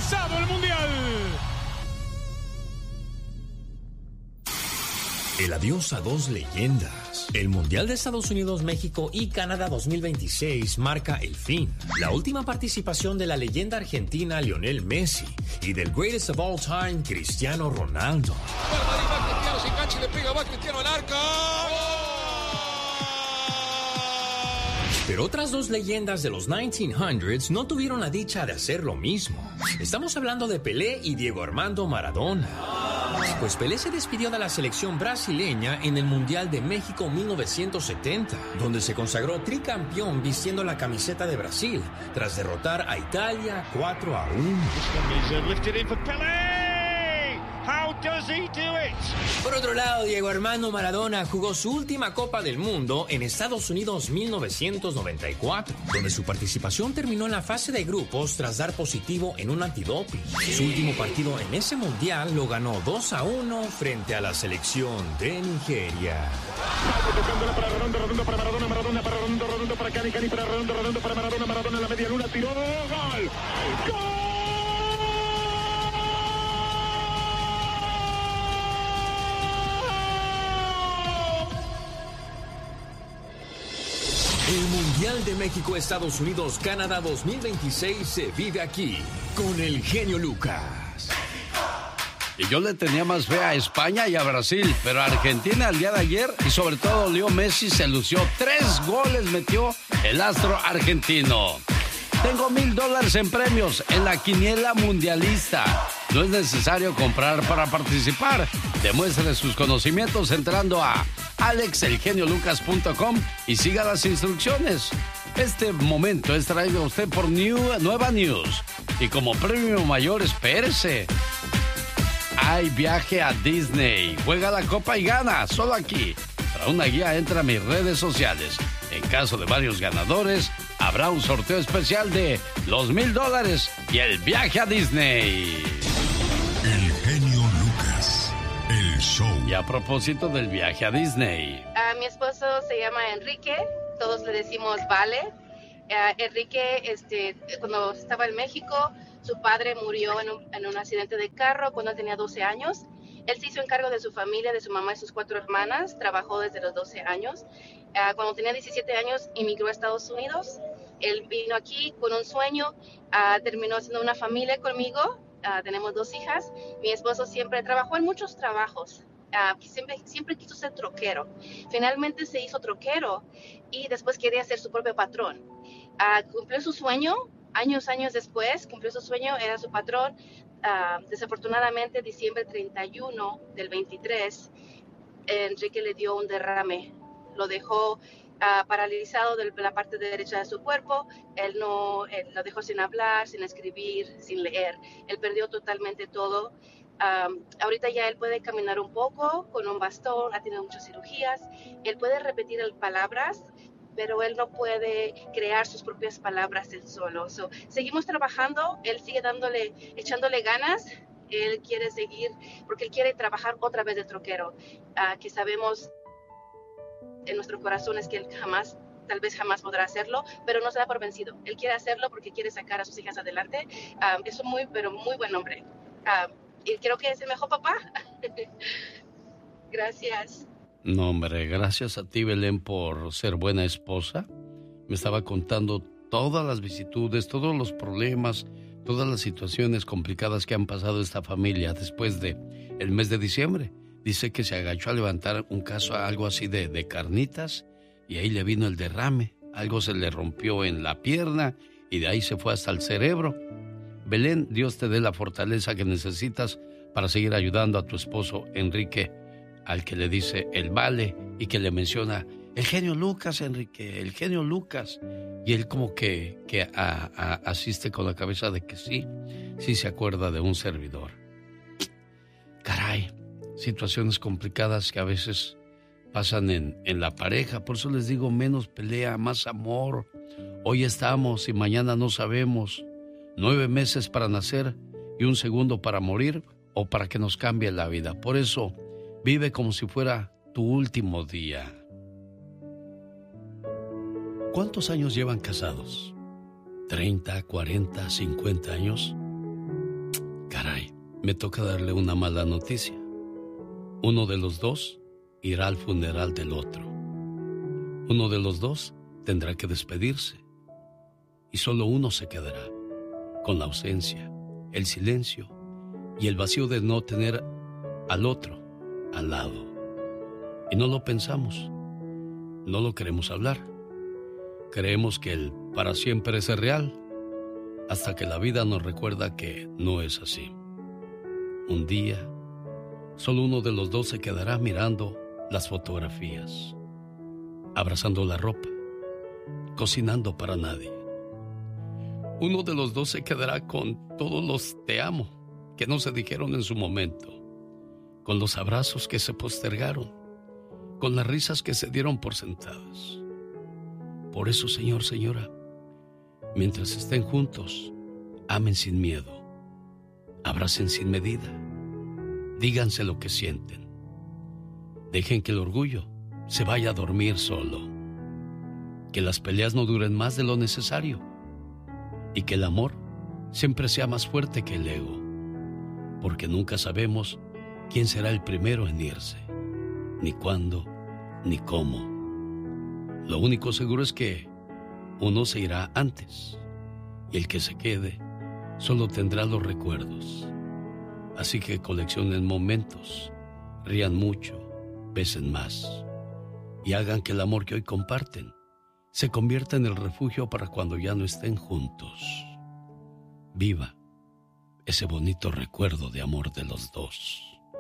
comenzado el Mundial. El adiós a dos leyendas. El Mundial de Estados Unidos, México y Canadá 2026 marca el fin. La última participación de la leyenda argentina Lionel Messi y del greatest of all time Cristiano Ronaldo. Cristiano se engancha y le pega, va Cristiano al arco. Pero otras dos leyendas de los 1900s no tuvieron la dicha de hacer lo mismo. Estamos hablando de Pelé y Diego Armando Maradona. Pues Pelé se despidió de la selección brasileña en el Mundial de México 1970, donde se consagró tricampeón vistiendo la camiseta de Brasil, tras derrotar a Italia 4-1. How does he do it? Por otro lado, Diego Armando Maradona jugó su última Copa del Mundo en Estados Unidos 1994, donde su participación terminó en la fase de grupos tras dar positivo en un antidoping. Su último partido en ese mundial lo ganó 2-1 frente a la selección de Nigeria. Tocándola para Redondo para Cani, para Redondo para Maradona en la media luna, tiró, ¡gol! ¡Gol! El Mundial de México, Estados Unidos, Canadá 2026 se vive aquí con el genio Lucas. Y yo le tenía más fe a España y a Brasil, pero a Argentina el día de ayer, y sobre todo Leo Messi, se lució. 3 goles metió el astro argentino. Tengo $1,000 en premios en la quiniela mundialista. No es necesario comprar para participar. Demuestre sus conocimientos entrando a alexelgeniolucas.com y siga las instrucciones. Este momento es traído a usted por Nueva News. Y como premio mayor, espérese. Hay viaje a Disney. Juega la copa y gana. Solo aquí. Para una guía, entra a mis redes sociales. En caso de varios ganadores, habrá un sorteo especial de los $1,000 y el viaje a Disney. El genio Lucas, el show. Y a propósito del viaje a Disney. Mi esposo se llama Enrique, todos le decimos Vale. Enrique, cuando estaba en México, su padre murió en un accidente de carro cuando él tenía 12 años. Él se hizo encargo de su familia, de su mamá y sus 4 hermanas. Trabajó desde los 12 años. Cuando tenía 17 años, emigró a Estados Unidos. Él vino aquí con un sueño. Terminó haciendo una familia conmigo. Tenemos 2 hijas. Mi esposo siempre trabajó en muchos trabajos. Siempre quiso ser troquero. Finalmente se hizo troquero y después quería ser su propio patrón. Cumplió su sueño. Años después, cumplió su sueño, era su patrón. Desafortunadamente, diciembre 31 del 23, Enrique le dio un derrame. Lo dejó paralizado de la parte derecha de su cuerpo. Él lo dejó sin hablar, sin escribir, sin leer. Él perdió totalmente todo. Ahorita ya él puede caminar un poco con un bastón, ha tenido muchas cirugías. Él puede repetir palabras, pero él no puede crear sus propias palabras él solo. Seguimos trabajando, él sigue echándole ganas. Él quiere seguir, porque él quiere trabajar otra vez de troquero, que sabemos en nuestro corazón es que él tal vez jamás podrá hacerlo, pero no se da por vencido. Él quiere hacerlo porque quiere sacar a sus hijas adelante. Es un muy buen hombre. Y creo que es el mejor papá. Gracias. No, hombre, gracias a ti, Belén, por ser buena esposa. Me estaba contando todas las vicisitudes, todos los problemas, todas las situaciones complicadas que han pasado esta familia después de el mes de diciembre. Dice que se agachó a levantar un caso, algo así de carnitas, y ahí le vino el derrame. Algo se le rompió en la pierna y de ahí se fue hasta el cerebro. Belén, Dios te dé la fortaleza que necesitas para seguir ayudando a tu esposo Enrique, al que le dice el Vale y que le menciona el genio Lucas, Enrique, el genio Lucas. Y él como que asiste con la cabeza de que sí se acuerda de un servidor. Caray, situaciones complicadas que a veces pasan en la pareja. Por eso les digo, menos pelea, más amor. Hoy estamos y mañana no sabemos. 9 meses para nacer y 1 segundo para morir o para que nos cambie la vida. Por eso, vive como si fuera tu último día. ¿Cuántos años llevan casados? ¿30, 40, 50 años? me toca darle una mala noticia. Uno de los dos irá al funeral del otro. Uno de los dos tendrá que despedirse. Y solo uno se quedará, con la ausencia, el silencio y el vacío de no tener al otro al lado. Y no lo pensamos, no lo queremos hablar. Creemos que el para siempre es real, hasta que la vida nos recuerda que no es así. Un día, solo uno de los dos se quedará mirando las fotografías, abrazando la ropa, cocinando para nadie. Uno de los dos se quedará con todos los te amo que no se dijeron en su momento, con los abrazos que se postergaron, con las risas que se dieron por sentadas. Por eso, señor, señora, mientras estén juntos, amen sin miedo, abracen sin medida, díganse lo que sienten. Dejen que el orgullo se vaya a dormir solo, que las peleas no duren más de lo necesario y que el amor siempre sea más fuerte que el ego, porque nunca sabemos quién será el primero en irse, ni cuándo, ni cómo. Lo único seguro es que uno se irá antes y el que se quede solo tendrá los recuerdos. Así que coleccionen momentos, rían mucho, besen más y hagan que el amor que hoy comparten se convierta en el refugio para cuando ya no estén juntos. Viva ese bonito recuerdo de amor de los dos.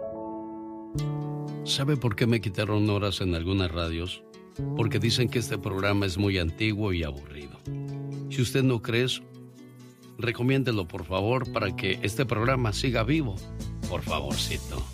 ¿Sabe por qué me quitaron horas en algunas radios? Porque dicen que este programa es muy antiguo y aburrido. Si usted no cree eso, recomiéndelo por favor para que este programa siga vivo. Por favorcito.